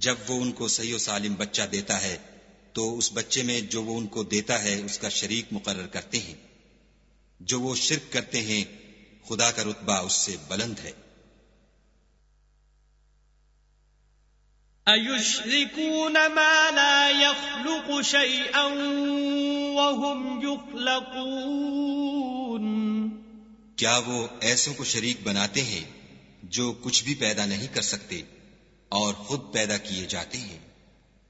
जब वो उनको सही और सालिम बच्चा देता है तो उस बच्चे में जो वो उनको देता है उसका शरीक मुकर्रर करते हैं। जो वो शिर्क करते हैं खुदा का रुतबा उससे बुलंद है। अयुश्रिकून मा ला यख्लुकु शैअन वहुम युख्लकून, क्या वो ऐसों को शरीक बनाते हैं जो कुछ भी पैदा नहीं कर सकते और खुद पैदा किए जाते हैं।